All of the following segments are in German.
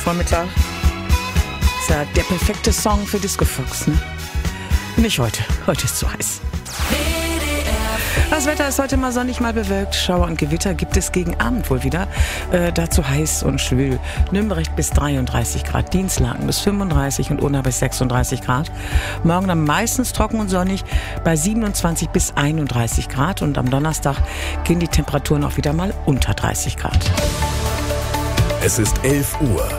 Vormittag. Ist ja der perfekte Song für Disco Fox, ne? Nicht heute. Heute ist zu heiß. Das Wetter ist heute mal sonnig, mal bewölkt. Schauer und Gewitter gibt es gegen Abend wohl wieder. Dazu heiß und schwül. Nürnberg bis 33 Grad, Dienstlaken bis 35 und Unna bis 36 Grad. Morgen dann meistens trocken und sonnig bei 27 bis 31 Grad. Und am Donnerstag gehen die Temperaturen auch wieder mal unter 30 Grad. Es ist 11 Uhr.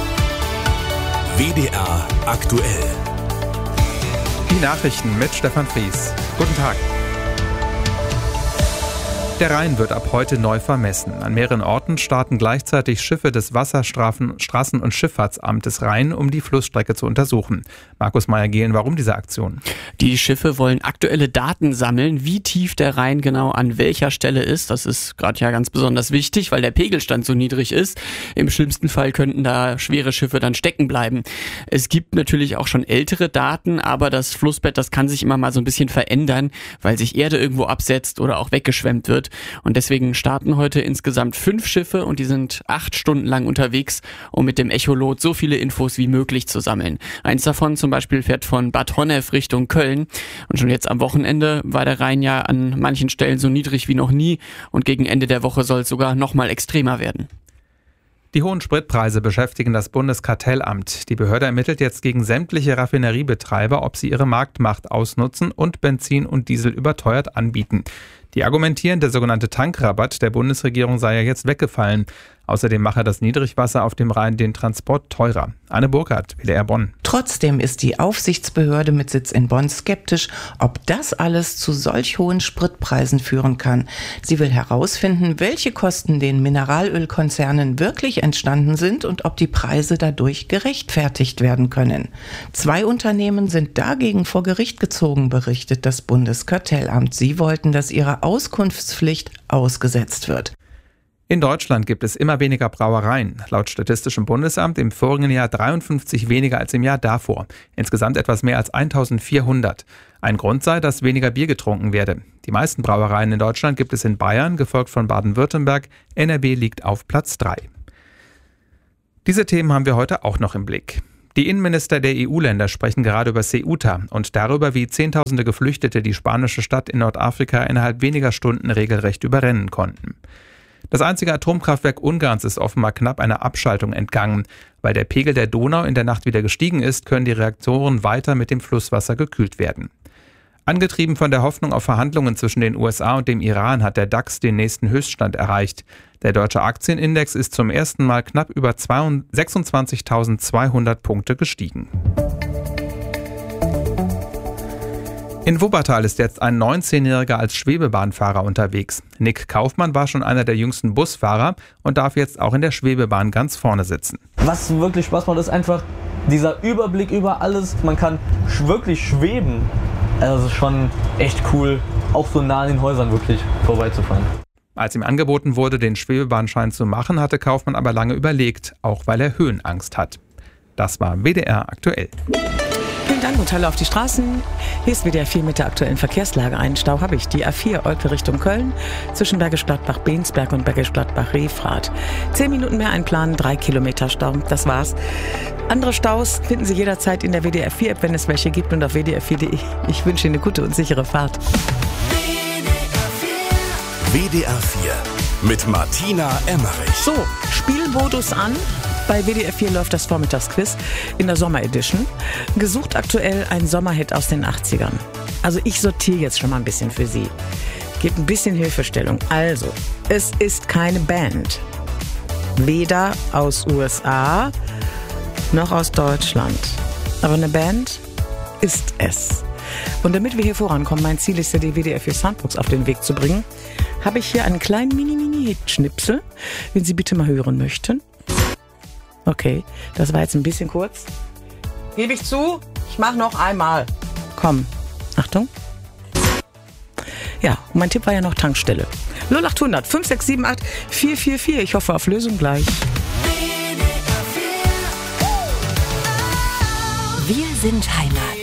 WDR aktuell. Die Nachrichten mit Stefan Fries. Guten Tag. Der Rhein wird ab heute neu vermessen. An mehreren Orten starten gleichzeitig Schiffe des Wasserstraßen- und Schifffahrtsamtes Rhein, um die Flussstrecke zu untersuchen. Markus Meyer-Gehlen, warum diese Aktion? Die Schiffe wollen aktuelle Daten sammeln, wie tief der Rhein genau an welcher Stelle ist. Das ist gerade ja ganz besonders wichtig, weil der Pegelstand so niedrig ist. Im schlimmsten Fall könnten da schwere Schiffe dann stecken bleiben. Es gibt natürlich auch schon ältere Daten, aber das Flussbett, das kann sich immer mal so ein bisschen verändern, weil sich Erde irgendwo absetzt oder auch weggeschwemmt wird. Und deswegen starten heute insgesamt 5 Schiffe und die sind 8 Stunden lang unterwegs, um mit dem Echolot so viele Infos wie möglich zu sammeln. Eins davon zum Beispiel fährt von Bad Honnef Richtung Köln. Und schon jetzt am Wochenende war der Rhein ja an manchen Stellen so niedrig wie noch nie und gegen Ende der Woche soll es sogar noch mal extremer werden. Die hohen Spritpreise beschäftigen das Bundeskartellamt. Die Behörde ermittelt jetzt gegen sämtliche Raffineriebetreiber, ob sie ihre Marktmacht ausnutzen und Benzin und Diesel überteuert anbieten. Die argumentieren, der sogenannte Tankrabatt der Bundesregierung sei ja jetzt weggefallen. Außerdem mache das Niedrigwasser auf dem Rhein den Transport teurer. Anne Burkhardt, WDR Bonn. Trotzdem ist die Aufsichtsbehörde mit Sitz in Bonn skeptisch, ob das alles zu solch hohen Spritpreisen führen kann. Sie will herausfinden, welche Kosten den Mineralölkonzernen wirklich entstanden sind und ob die Preise dadurch gerechtfertigt werden können. 2 Unternehmen sind dagegen vor Gericht gezogen, berichtet das Bundeskartellamt. Sie wollten, dass ihre Auskunftspflicht ausgesetzt wird. In Deutschland gibt es immer weniger Brauereien. Laut Statistischem Bundesamt im vorigen Jahr 53 weniger als im Jahr davor. Insgesamt etwas mehr als 1400. Ein Grund sei, dass weniger Bier getrunken werde. Die meisten Brauereien in Deutschland gibt es in Bayern, gefolgt von Baden-Württemberg. NRW liegt auf Platz 3. Diese Themen haben wir heute auch noch im Blick. Die Innenminister der EU-Länder sprechen gerade über Ceuta und darüber, wie Zehntausende Geflüchtete die spanische Stadt in Nordafrika innerhalb weniger Stunden regelrecht überrennen konnten. Das einzige Atomkraftwerk Ungarns ist offenbar knapp einer Abschaltung entgangen. Weil der Pegel der Donau in der Nacht wieder gestiegen ist, können die Reaktoren weiter mit dem Flusswasser gekühlt werden. Angetrieben von der Hoffnung auf Verhandlungen zwischen den USA und dem Iran hat der DAX den nächsten Höchststand erreicht. Der deutsche Aktienindex ist zum ersten Mal knapp über 26.200 Punkte gestiegen. In Wuppertal ist jetzt ein 19-Jähriger als Schwebebahnfahrer unterwegs. Nick Kaufmann war schon einer der jüngsten Busfahrer und darf jetzt auch in der Schwebebahn ganz vorne sitzen. Was wirklich Spaß macht, ist einfach dieser Überblick über alles. Man kann wirklich schweben. Also das ist schon echt cool, auch so nah an den Häusern wirklich vorbeizufahren. Als ihm angeboten wurde, den Schwebebahnschein zu machen, hatte Kaufmann aber lange überlegt, auch weil er Höhenangst hat. Das war WDR aktuell. Vielen Dank und hallo auf die Straßen. Hier ist WDR 4 mit der aktuellen Verkehrslage. Einen Stau habe ich. Die A4 Olpe Richtung Köln zwischen Bergisch Gladbach-Bensberg und Bergisch Gladbach-Refrath. 10 Minuten mehr einplanen, 3 Kilometer Stau. Das war's. Andere Staus finden Sie jederzeit in der WDR 4 App, wenn es welche gibt, und auf wdr4.de. Ich wünsche Ihnen eine gute und sichere Fahrt. WDR 4 mit Martina Emmerich. So, Spielmodus an. Bei WDR 4 läuft das Vormittagsquiz in der Sommeredition. Gesucht aktuell ein Sommerhit aus den 80ern. Also ich sortiere jetzt schon mal ein bisschen für Sie. Gebt ein bisschen Hilfestellung. Also, es ist keine Band. Weder aus USA noch aus Deutschland. Aber eine Band ist es. Und damit wir hier vorankommen, mein Ziel ist ja, die WDR 4 Soundbox auf den Weg zu bringen, habe ich hier einen kleinen Mini-Hit-Schnipsel, den Sie bitte mal hören möchten. Okay, das war jetzt ein bisschen kurz. Gebe ich zu, ich mache noch einmal. Komm, Achtung. Ja, und mein Tipp war ja noch Tankstelle. 0800 5678 444. Ich hoffe auf Lösung gleich. Wir sind Heimat.